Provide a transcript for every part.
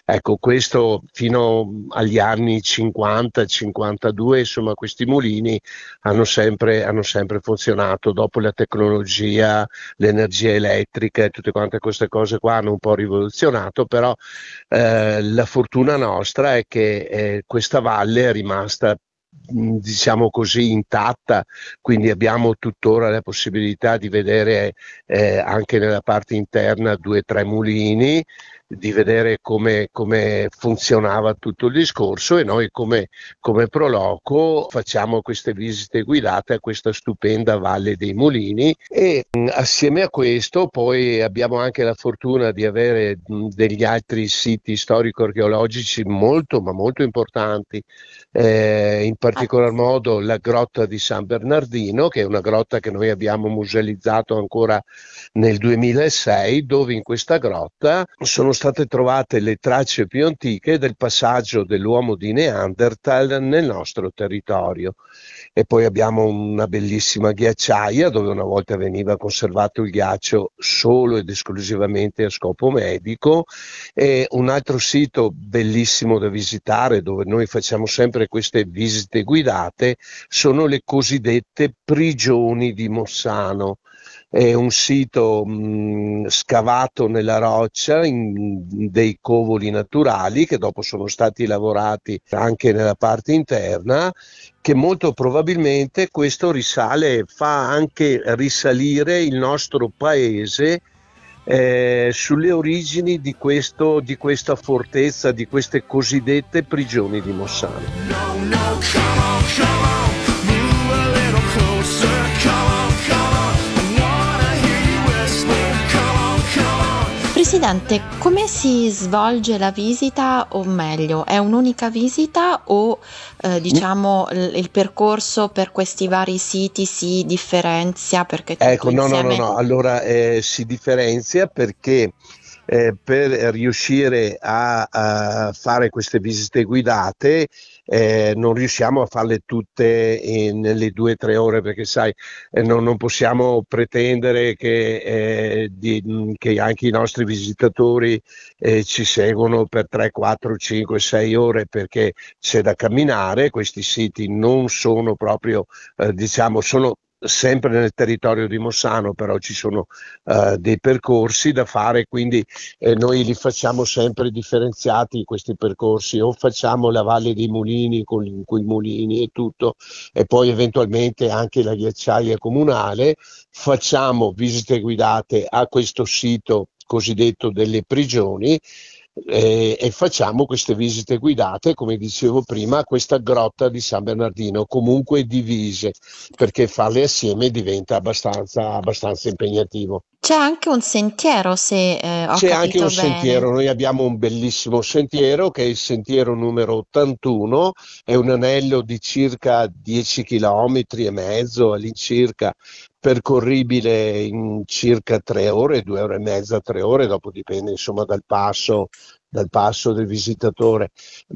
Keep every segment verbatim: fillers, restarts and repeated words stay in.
Ecco, questo fino agli anni cinquanta cinquantadue, insomma, questi mulini hanno sempre, hanno sempre funzionato. Dopo la tecnologia, l'energia elettrica e tutte quante queste cose qua hanno un po' rivoluzionato, però eh, la fortuna nostra è che eh, questa valle è rimasta, mh, diciamo così, intatta, quindi abbiamo tuttora la possibilità di vedere eh, anche nella parte interna due o tre mulini, di vedere come, come funzionava tutto il discorso, e noi come, come Proloco facciamo queste visite guidate a questa stupenda Valle dei Mulini. E mh, assieme a questo poi abbiamo anche la fortuna di avere mh, degli altri siti storico-archeologici molto ma molto importanti, eh, in Ah, particolar modo la grotta di San Bernardino, che è una grotta che noi abbiamo musealizzato ancora nel duemilasei, dove in questa grotta sono state trovate le tracce più antiche del passaggio dell'uomo di Neanderthal nel nostro territorio. E poi abbiamo una bellissima ghiacciaia dove una volta veniva conservato il ghiaccio solo ed esclusivamente a scopo medico, e un altro sito bellissimo da visitare dove noi facciamo sempre queste visite guidate sono le cosiddette prigioni di Mossano. È un sito mh, scavato nella roccia in dei covoli naturali che dopo sono stati lavorati anche nella parte interna, che molto probabilmente questo risale, fa anche risalire il nostro paese eh, sulle origini di, questo, di questa fortezza, di queste cosiddette prigioni di Mossano. No, no, come on, come on, move a little closer, come on, come on, I wanna hear you whisper, come on, come on. Presidente, come si svolge la visita, o meglio, è un'unica visita o eh, diciamo l- il percorso per questi vari siti si differenzia perché tutto Ecco, no, no, no, insieme? no, allora eh, si differenzia perché eh, per riuscire a, a fare queste visite guidate eh, non riusciamo a farle tutte in- nelle due o tre ore, perché sai, eh, non, non possiamo pretendere che, eh, di- mh, che anche i nostri visitatori eh, ci seguono per tre, quattro, cinque, sei ore, perché c'è da camminare. Questi siti non sono proprio, eh, diciamo, sono sempre nel territorio di Mossano, però ci sono eh, dei percorsi da fare, quindi eh, noi li facciamo sempre differenziati questi percorsi, o facciamo la Valle dei Mulini con, con i mulini e tutto, e poi eventualmente anche la ghiacciaia comunale, facciamo visite guidate a questo sito cosiddetto delle prigioni, eh, e facciamo queste visite guidate, come dicevo prima, a questa grotta di San Bernardino, comunque divise, perché farle assieme diventa abbastanza, abbastanza impegnativo. C'è anche un sentiero, se eh, ho C'è anche un capito bene. sentiero, noi abbiamo un bellissimo sentiero che è il sentiero numero ottantuno, è un anello di circa dieci chilometri e mezzo all'incirca, percorribile in circa tre ore, due ore e mezza, tre ore, dopo dipende insomma dal passo, dal passo del visitatore.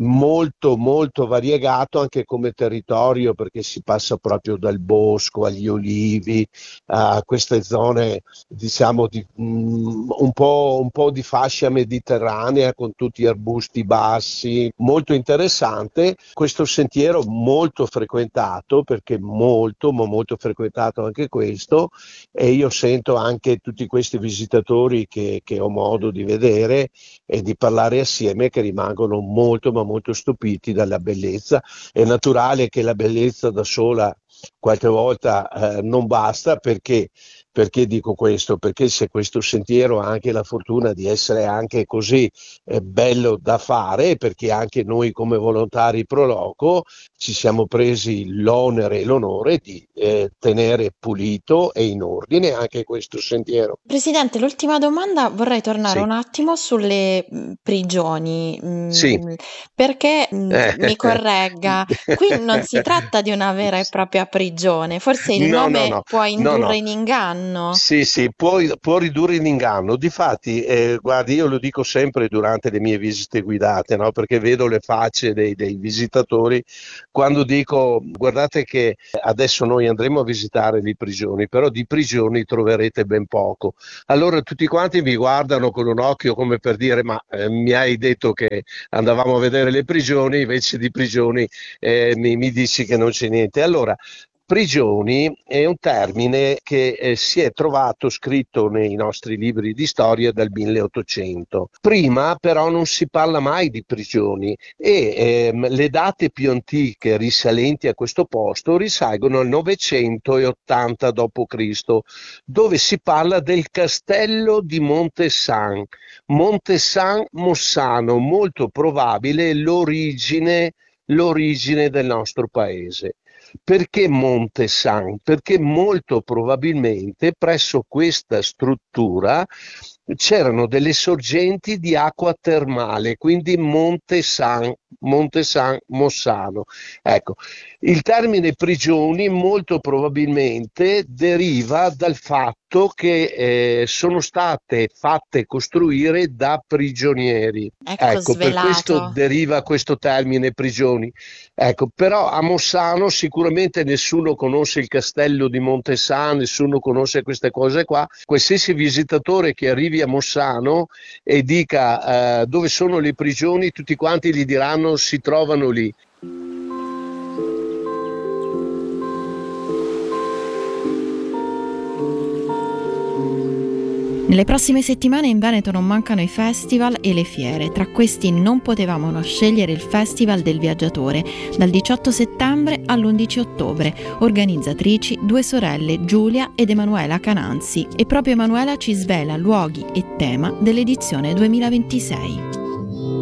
Molto molto variegato anche come territorio, perché si passa proprio dal bosco agli olivi, a queste zone diciamo di, mm, un po', un po' di fascia mediterranea con tutti arbusti bassi, molto interessante. Questo sentiero molto frequentato, perché molto, ma molto frequentato anche questo, e io sento anche tutti questi visitatori che, che ho modo di vedere e di parlare assieme, che rimangono molto, ma molto stupiti dalla bellezza. È naturale che la bellezza da sola qualche volta eh, non basta, perché perché dico questo? Perché se questo sentiero ha anche la fortuna di essere anche così eh, bello da fare, perché anche noi come volontari pro loco ci siamo presi l'onere e l'onore di eh, tenere pulito e in ordine anche questo sentiero. Presidente, l'ultima domanda, vorrei tornare Sì, un attimo sulle mh, prigioni, sì. mh, perché mh, Eh, mi corregga, qui non si tratta di una vera e propria prigione, forse il no, no, nome no, può no, indurre no. in inganno. l'inganno? Sì, sì, può, può ridurre l'inganno. Difatti, eh, guardi, io lo dico sempre durante le mie visite guidate, no? Perché vedo le facce dei, dei visitatori quando dico, guardate che adesso noi andremo a visitare le prigioni, però di prigioni troverete ben poco. Allora tutti quanti mi guardano con un occhio come per dire, ma eh, mi hai detto che andavamo a vedere le prigioni, invece di prigioni eh, mi, mi dici che non c'è niente. Allora, prigioni è un termine che eh, si è trovato scritto nei nostri libri di storia dal milleottocento. Prima però non si parla mai di prigioni e ehm, le date più antiche risalenti a questo posto risalgono al novecentottanta dopo Cristo, dove si parla del castello di Monte San. Monte San Mossano, molto probabile l'origine, l'origine del nostro paese. Perché Monte San? Perché molto probabilmente presso questa struttura c'erano delle sorgenti di acqua termale, quindi Monte San, Monte San Mossano. Ecco, il termine prigioni molto probabilmente deriva dal fatto che eh, sono state fatte costruire da prigionieri. Ecco Ecco, per questo svelato. deriva questo termine prigioni. Ecco, però a Mossano sicuramente nessuno conosce il castello di Monte San, nessuno conosce queste cose qua. Qualsiasi visitatore che arrivi a Mossano e dica eh, dove sono le prigioni, tutti quanti gli diranno si trovano lì. Nelle prossime settimane in Veneto non mancano i festival e le fiere. Tra questi non potevamo non scegliere il Festival del Viaggiatore, dal diciotto settembre all'undici ottobre. Organizzatrici due sorelle, Giulia ed Emanuela Cananzi. E proprio Emanuela ci svela luoghi e tema dell'edizione duemilaventisei.